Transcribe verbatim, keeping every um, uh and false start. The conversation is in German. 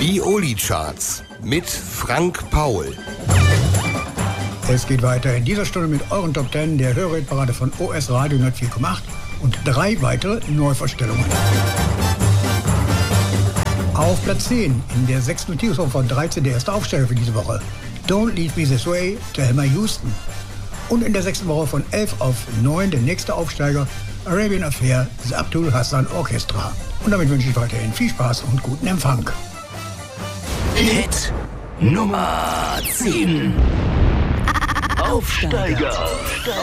Die Oli-Charts mit Frank Paul. Es geht weiter in dieser Stunde mit euren Top zehn der Hörerparade von O S Radio hundertvier Komma acht und drei weitere Neuvorstellungen. Auf Platz zehn in der sechsten Notierungswoche von dreizehn der erste Aufsteiger für diese Woche. Don't Leave Me This Way, Thelma Houston. Und in der sechsten Woche von elf auf neun der nächste Aufsteiger, Arabian Affair, The Abdul Hassan Orchestra. Und damit wünsche ich weiterhin viel Spaß und guten Empfang. Hit Nummer zehn. Aufsteiger.